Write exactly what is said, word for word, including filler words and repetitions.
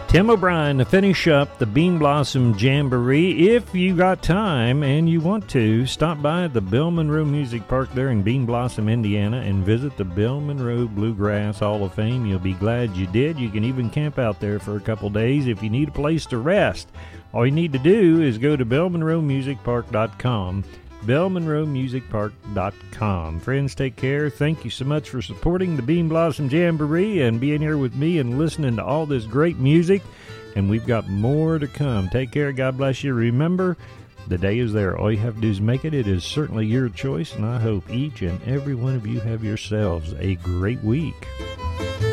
Tim O'Brien to finish up the Bean Blossom Jamboree. If you got time and you want to, stop by at the Bill Monroe Music Park there in Bean Blossom, Indiana, and visit the Bill Monroe Bluegrass Hall of Fame. You'll be glad you did. You can even camp out there for a couple days if you need a place to rest. All you need to do is go to bill monroe music park dot com. bill monroe music park dot com. Friends, take care. Thank you so much for supporting the Bean Blossom Jamboree and being here with me and listening to all this great music. And we've got more to come. Take care. God bless you. Remember, the day is there. All you have to do is make it. It is certainly your choice, and I hope each and every one of you have yourselves a great week.